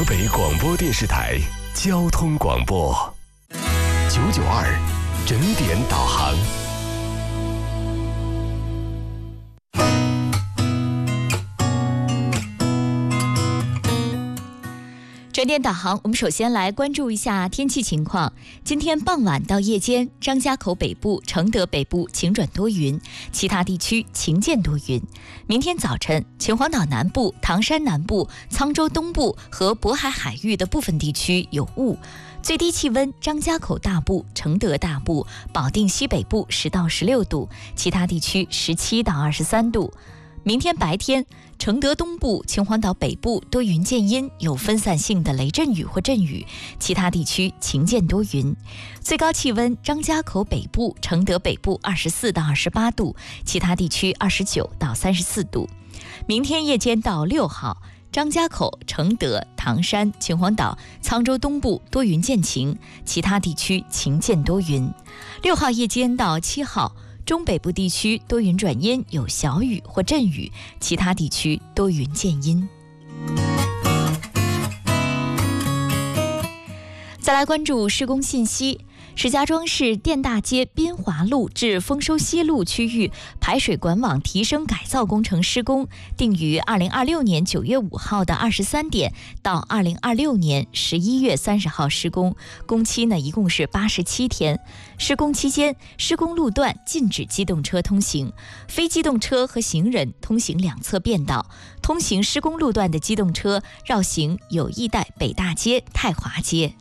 河北广播电视台交通广播992整点导航。 整点导航，我们首先来关注一下天气情况。今天傍晚到夜间，张家口北部、承德北部晴转多云，其他地区晴间多云。明天早晨，秦皇岛南部、唐山南部、沧州东部和渤海海域的部分地区有雾。最低气温，张家口大部、承德大部、保定西北部10到16度，其他地区17到23度。明天白天，承德东部、秦皇岛北部多云见阴，有分散性的雷阵雨或阵雨，其他地区晴间多云。最高气温，张家口北部、承德北部24到28度，其他地区29到34度。明天夜间到6号，张家口、承德、唐山、秦皇岛、沧州东部多云见晴，其他地区晴间多云。6号夜间到7号，中北部地区多云转阴，有小雨或阵雨，其他地区多云见阴。再来关注施工信息。石家庄市电大街滨华路至丰收西路区域排水管网提升改造工程施工定于2026年9月5号的23点到2026年11月30号施工，工期呢一共是87天。施工期间，施工路段禁止机动车通行，非机动车和行人通行两侧便道，通行施工路段的机动车绕行友谊带北大街、太华街。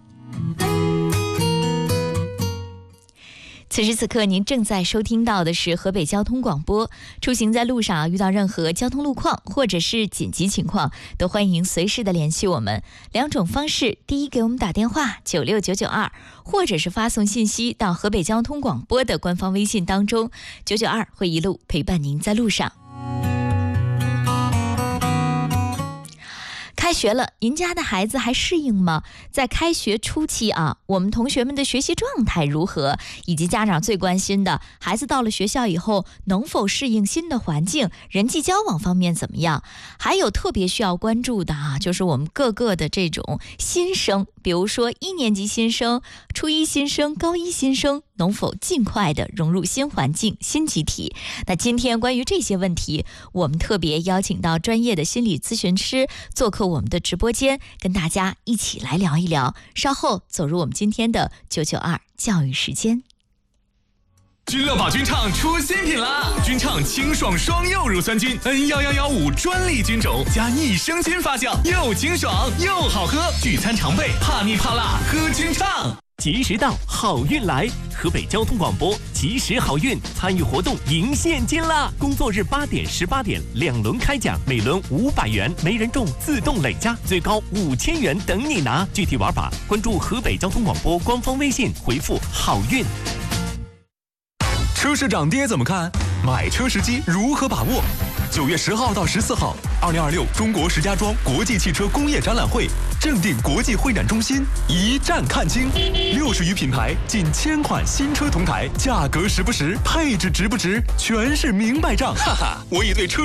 此时此刻您正在收听到的是河北交通广播。出行在路上遇到任何交通路况或者是紧急情况，都欢迎随时的联系我们。两种方式，第一给我们打电话96992，或者是发送信息到河北交通广播的官方微信当中，992会一路陪伴您在路上。开学了，您家的孩子还适应吗？在开学初期啊，我们同学们的学习状态如何？以及家长最关心的，孩子到了学校以后能否适应新的环境，人际交往方面怎么样？还有特别需要关注的啊，就是我们各个的这种新生，比如说1年级新生、初一新生、高一新生，能否尽快的融入新环境、新集体？那今天关于这些问题，我们特别邀请到专业的心理咨询师做客我们的直播间，跟大家一起来聊一聊。稍后走入我们今天的992教育时间。 君乐宝菌畅出新品啦！菌畅清爽双柚乳酸菌 N1115专利菌种加益生菌发酵，又清爽又好喝，聚餐常备，怕腻怕辣喝菌畅。 及时到，好运来！河北交通广播及时好运参与活动赢现金啦！工作日8点、18点2轮开奖，每轮500元，没人中自动累加，最高5000元等你拿。具体玩法关注河北交通广播官方微信，回复好运。 车市涨跌怎么看？买车时机如何把握？9月10号到14号，2026中国石家庄国际汽车工业展览会正定国际会展中心一站看清，60余品牌，近1000款新车同台，价格实不实，配置值不值，全是明白账。哈哈，我已对车